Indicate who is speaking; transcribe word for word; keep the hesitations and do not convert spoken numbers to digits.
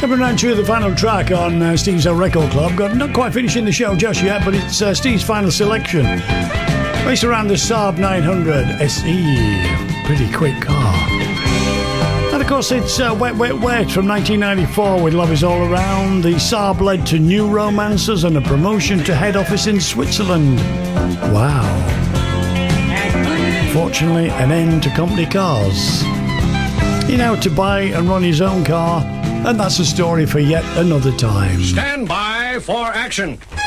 Speaker 1: Moving on to the final track on uh, Steve's Record Club. Got not quite finishing the show just yet, but it's uh, Steve's final selection. Based around the Saab nine hundred S E. Pretty quick car. And of course it's uh, Wet Wet Wet from nineteen ninety-four with Love Is All Around. The Saab led to new romances and a promotion to head office in Switzerland. Wow. Fortunately, an end to company cars. He now had to buy and run his own car, and that's a story for yet another time.
Speaker 2: Stand by for action.